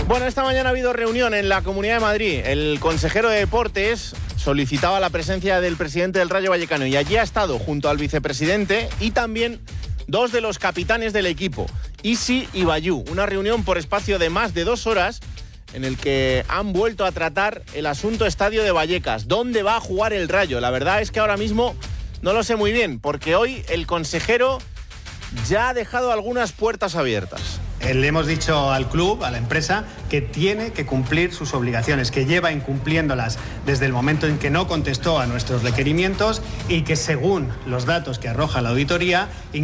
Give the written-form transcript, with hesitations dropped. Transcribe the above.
Bueno, esta mañana ha habido reunión en la Comunidad de Madrid. El consejero de Deportes solicitaba la presencia del presidente del Rayo Vallecano y allí ha estado junto al vicepresidente y también dos de los capitanes del equipo, Isi y Bayú. Una reunión por espacio de más de 2 horas en el que han vuelto a tratar el asunto estadio de Vallecas. ¿Dónde va a jugar el Rayo? La verdad es que ahora mismo no lo sé muy bien, porque hoy el consejero ya ha dejado algunas puertas abiertas. Le hemos dicho al club, a la empresa, que tiene que cumplir sus obligaciones, que lleva incumpliéndolas desde el momento en que no contestó a nuestros requerimientos y que, según los datos que arroja la auditoría,